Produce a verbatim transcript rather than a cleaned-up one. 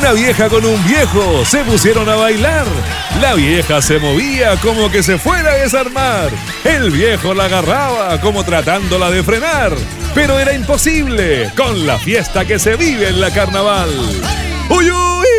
Una vieja con un viejo se pusieron a bailar. La vieja se movía como que se fuera a desarmar. El viejo la agarraba como tratándola de frenar. Pero era imposible con la fiesta que se vive en la carnaval. ¡Uy, uy!